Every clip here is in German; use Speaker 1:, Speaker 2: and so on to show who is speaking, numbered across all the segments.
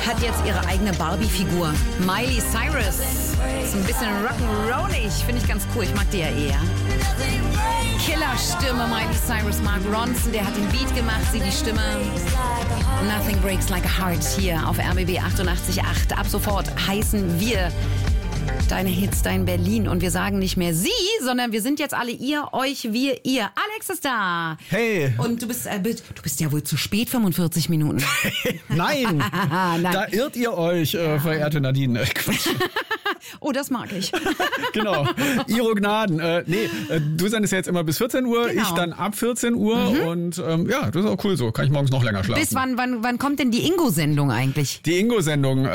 Speaker 1: hat jetzt ihre eigene Barbie-Figur. Miley Cyrus. Ist ein bisschen rock'n'rollig. Finde ich ganz cool. Ich mag die ja eher. Killerstimme Miley Cyrus. Mark Ronson, der hat den Beat gemacht, sie die Stimme. Nothing breaks like a heart hier auf RBB 88.8. Ab sofort heißen wir Deine Hits, dein Berlin. Und wir sagen nicht mehr sie, sondern wir sind jetzt alle ihr, euch, wir, ihr. Alex ist da.
Speaker 2: Hey.
Speaker 1: Und du bist ja wohl zu spät, 45 Minuten.
Speaker 2: Nein,
Speaker 1: Nein.
Speaker 2: Da irrt ihr euch, verehrte Nadine. Quatsch.
Speaker 1: Oh, das mag ich.
Speaker 2: Genau. Iro Gnaden. Du sendest ja jetzt immer bis 14 Uhr,
Speaker 1: Genau.
Speaker 2: ich dann ab 14 Uhr. Und ja, das ist auch cool so. Kann ich morgens noch länger schlafen.
Speaker 1: Bis wann kommt denn die Ingo-Sendung eigentlich?
Speaker 2: Die Ingo-Sendung,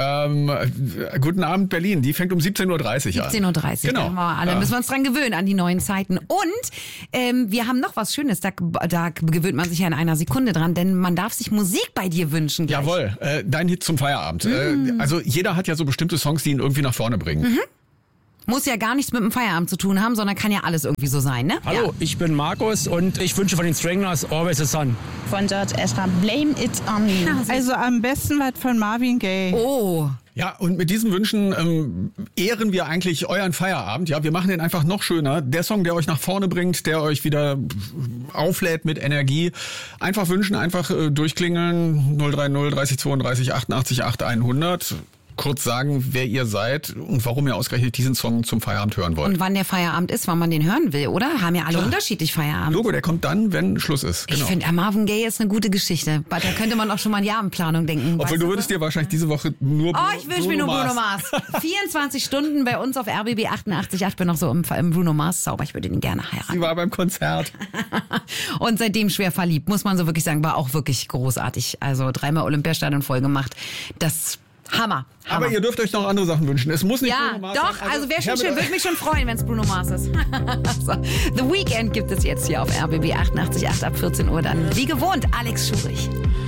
Speaker 2: Guten Abend Berlin, die fängt um 17.30 Uhr an.
Speaker 1: 17.30 Uhr.
Speaker 2: Genau.
Speaker 1: Alle müssen wir uns dran gewöhnen, an die neuen Zeiten. Und wir haben noch was Schönes, da gewöhnt man sich ja in einer Sekunde dran, denn man darf sich Musik bei dir wünschen gleich.
Speaker 2: Jawohl, dein Hit zum Feierabend. Also jeder hat ja so bestimmte Songs, die ihn irgendwie nach vorne bringen.
Speaker 1: Muss ja gar nichts mit dem Feierabend zu tun haben, sondern kann ja alles irgendwie so sein, ne?
Speaker 3: Hallo,
Speaker 1: Ja.
Speaker 3: ich bin Markus und ich wünsche von den Stranglers Always the Sun.
Speaker 4: Von George Ezra, Blame It on Me.
Speaker 5: Also am besten was von Marvin Gaye.
Speaker 1: Oh,
Speaker 2: Ja, und mit diesen Wünschen ehren wir eigentlich euren Feierabend. Ja, wir machen den einfach noch schöner. Der Song, der euch nach vorne bringt, der euch wieder auflädt mit Energie. Einfach wünschen, einfach durchklingeln. 030 30 32 88 8 100. Kurz sagen, wer ihr seid und warum ihr ausgerechnet diesen Song zum Feierabend hören wollt.
Speaker 1: und wann der Feierabend ist, wann man den hören will, oder? Haben ja alle unterschiedlich Feierabend.
Speaker 2: Logo, der kommt dann, wenn Schluss ist.
Speaker 1: Ich
Speaker 2: Genau.
Speaker 1: finde, Marvin Gaye ist eine gute Geschichte. Da könnte man auch schon mal an die Abendplanung denken.
Speaker 2: Obwohl
Speaker 1: Weißt
Speaker 2: du würdest dir wahrscheinlich diese Woche nur
Speaker 1: Oh, ich wünsche mir nur Bruno Mars. 24 Stunden bei uns auf RBB 88.8. Bin noch so im Bruno Mars-Zauber. Ich würde ihn gerne heiraten.
Speaker 2: Sie war beim Konzert.
Speaker 1: Und seitdem schwer verliebt, muss man so wirklich sagen. War auch wirklich großartig. Also 3-mal Olympiastadion voll gemacht. Das Hammer.
Speaker 2: Aber ihr dürft euch noch andere Sachen wünschen. Es muss nicht
Speaker 1: Ja,
Speaker 2: Bruno Mars
Speaker 1: doch,
Speaker 2: sein.
Speaker 1: also wäre schon
Speaker 2: her mit
Speaker 1: schön,
Speaker 2: euch.
Speaker 1: würde mich schon freuen, wenn es Bruno Mars ist. So. The Weekend gibt es jetzt hier auf RBB 88.8 ab 14 Uhr dann. Wie gewohnt, Alex Schurich.